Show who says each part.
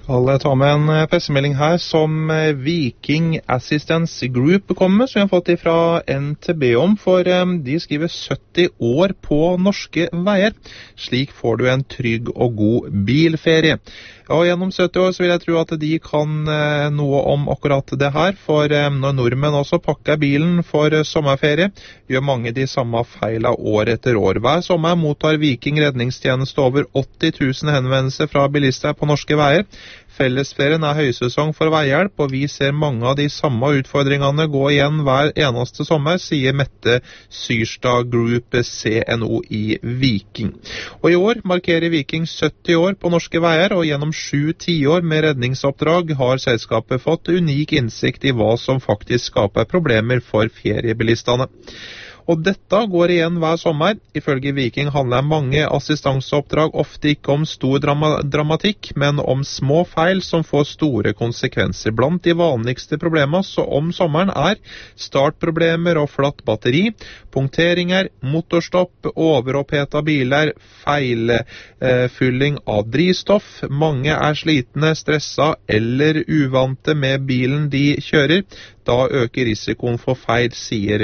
Speaker 1: Skal ta med en pressemelding her som Viking Assistance Group kommer med, som jeg har fått fra NTB om, for de skriver 70 år på norske veier. Slik får du en trygg og god bilferie. Og gjennom 70 år så vil jeg tro at de kan noe om akkurat det her, for når nordmenn også pakker bilen for sommerferie, gjør mange de samme feilene år etter år. Hver sommer mottar Viking redningstjeneste over 80 000 henvendelser fra bilister på norske veier. Fellesferien er høysesong for veihjelp, og vi ser mange av de samme utfordringene gå igjen hver eneste sommer, sier Mette Syrstad Group CNO i Viking. Og i år markerer Viking 70 år på norske veier, og gjennom 7 tiår med redningsoppdrag har selskapet fått unik innsikt i hva som faktisk skaper problemer for feriebilistene. Og dette går igjen hver sommer. Ifølge Viking handler mange assistanseoppdrag ofte ikke om stor dramatikk, men om små feil som får store konsekvenser. Blant de vanligste problemene om sommeren er startproblemer og flatt batteri, punkteringer, motorstopp, overoppheta biler, feilfylling av drivstoff. Mange er slitne, stressa eller uvante med bilen de kjører. Da øker risikoen for feil, sier